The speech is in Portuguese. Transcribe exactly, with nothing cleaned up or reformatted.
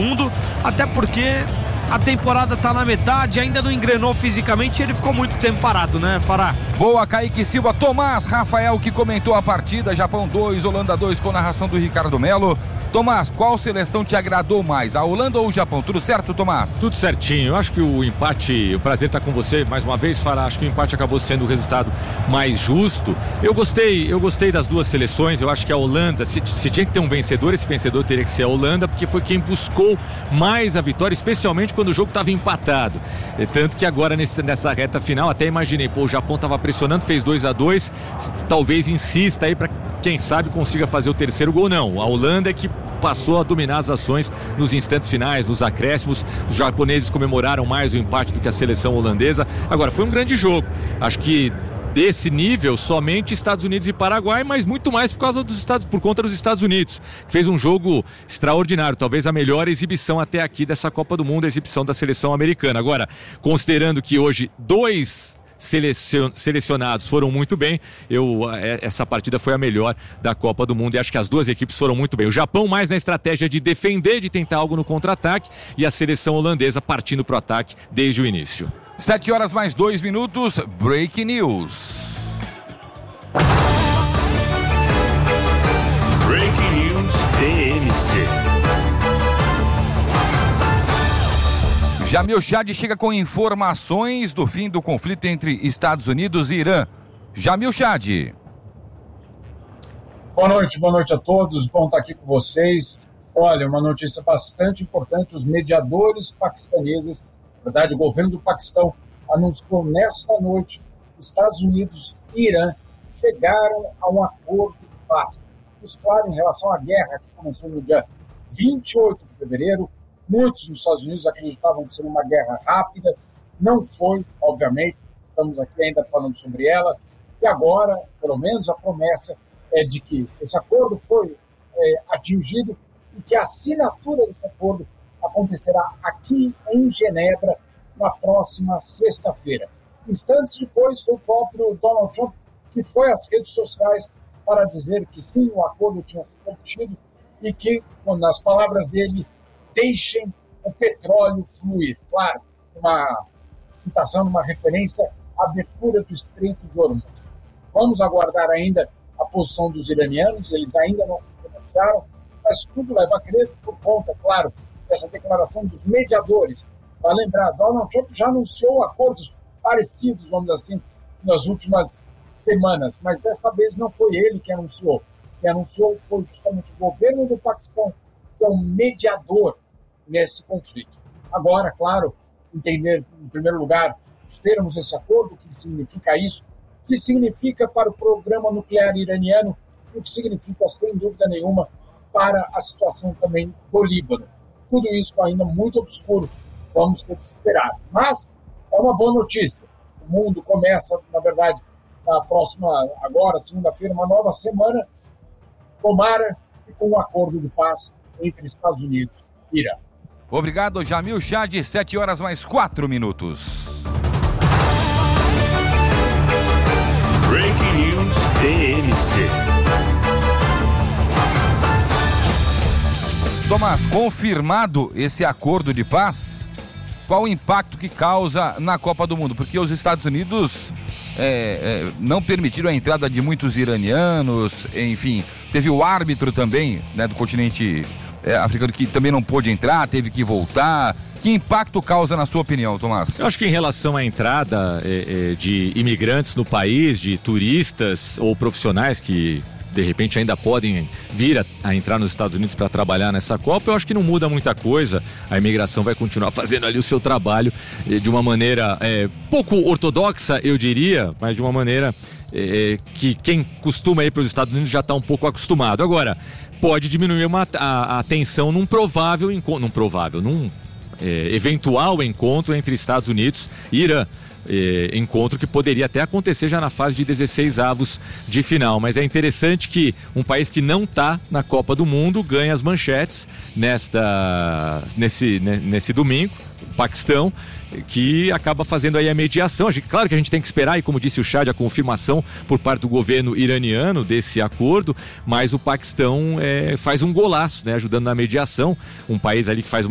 Mundo, até porque a temporada tá na metade, ainda não engrenou fisicamente e ele ficou muito tempo parado, né, Fará? Boa, Kaique Silva. Tomás Rafael que comentou a partida, Japão dois, Holanda dois, com narração do Ricardo Melo. Tomás, qual seleção te agradou mais, a Holanda ou o Japão? Tudo certo, Tomás? Tudo certinho, eu acho que o empate, o prazer estar com você mais uma vez, Fará, acho que o empate acabou sendo o resultado mais justo. Eu gostei, eu gostei das duas seleções, eu acho que a Holanda, se, se tinha que ter um vencedor, esse vencedor teria que ser a Holanda, porque foi quem buscou mais a vitória, especialmente quando o jogo estava empatado. E tanto que agora nesse, nessa reta final, até imaginei, pô, o Japão estava pressionando, fez dois a dois, talvez insista aí para quem sabe consiga fazer o terceiro gol. Não, a Holanda é que passou a dominar as ações nos instantes finais, nos acréscimos. Os japoneses comemoraram mais o empate do que a seleção holandesa. Agora, foi um grande jogo. Acho que desse nível, somente Estados Unidos e Paraguai, mas muito mais por causa dos Estados, por conta dos Estados Unidos. Fez um jogo extraordinário, talvez a melhor exibição até aqui dessa Copa do Mundo, a exibição da seleção americana. Agora, considerando que hoje dois selecionados foram muito bem, eu, essa partida foi a melhor da Copa do Mundo e acho que as duas equipes foram muito bem. O Japão mais na estratégia de defender, de tentar algo no contra-ataque, e a seleção holandesa partindo para o ataque desde o início. Sete horas mais dois minutos, Breaking News. Breaking News T M C. Jamil Chad chega com informações do fim do conflito entre Estados Unidos e Irã. Jamil Chad. Boa noite, boa noite a todos, bom estar aqui com vocês. Olha, uma notícia bastante importante, os mediadores paquistaneses, na verdade o governo do Paquistão, anunciou nesta noite que Estados Unidos e Irã chegaram a um acordo de paz. Isso, claro, em relação à guerra que começou no dia vinte e oito de fevereiro, muitos dos Estados Unidos acreditavam que seria uma guerra rápida, não foi, obviamente, estamos aqui ainda falando sobre ela, e agora, pelo menos, a promessa é de que esse acordo foi é, atingido e que a assinatura desse acordo acontecerá aqui em Genebra na próxima sexta-feira. Instantes depois, foi o próprio Donald Trump que foi às redes sociais para dizer que sim, o acordo tinha sido obtido e que, nas palavras dele, deixem o petróleo fluir. Claro, uma citação, uma referência à abertura do Estreito de Hormuz. Vamos aguardar ainda a posição dos iranianos, eles ainda não se pronunciaram, mas tudo leva a crer por conta, claro, dessa declaração dos mediadores. Para lembrar, Donald Trump já anunciou acordos parecidos, vamos dizer assim, nas últimas semanas, mas dessa vez não foi ele que anunciou. Quem anunciou foi justamente o governo do Paquistão, que é um mediador nesse conflito. Agora, claro, entender, em primeiro lugar, os termos desse acordo, o que significa isso, o que significa para o programa nuclear iraniano, e o que significa, sem dúvida nenhuma, para a situação também do Líbano. Tudo isso ainda muito obscuro, vamos ter que esperar. Mas é uma boa notícia. O mundo começa, na verdade, na próxima, agora, segunda-feira, uma nova semana, tomara e com um acordo de paz entre Estados Unidos e Irã. Obrigado, Jamil Chad. Sete horas mais quatro minutos. Breaking News T M C. Tomás, confirmado esse acordo de paz, qual o impacto que causa na Copa do Mundo? Porque os Estados Unidos é, é, não permitiram a entrada de muitos iranianos, enfim, teve o árbitro também, né, do continente é, africano que também não pôde entrar, teve que voltar. Que impacto causa, na sua opinião, Tomás? Eu acho que em relação à entrada é, é, de imigrantes no país, de turistas ou profissionais que de repente ainda podem vir a, a entrar nos Estados Unidos para trabalhar nessa Copa, eu acho que não muda muita coisa. A imigração vai continuar fazendo ali o seu trabalho eh, de uma maneira é, pouco ortodoxa, eu diria, mas de uma maneira é, que quem costuma ir para os Estados Unidos já está um pouco acostumado. Agora, pode diminuir uma, a, a tensão num provável encontro, num provável, num é, eventual encontro entre Estados Unidos e Irã. Eh, encontro que poderia até acontecer já na fase de dezesseis avos de final, mas é interessante que um país que não está na Copa do Mundo ganha as manchetes nesta, nesse, nesse domingo, o Paquistão, que acaba fazendo aí a mediação. Claro que a gente tem que esperar, e como disse o Chad, a confirmação por parte do governo iraniano desse acordo, mas o Paquistão é, faz um golaço, né, ajudando na mediação, um país ali que faz uma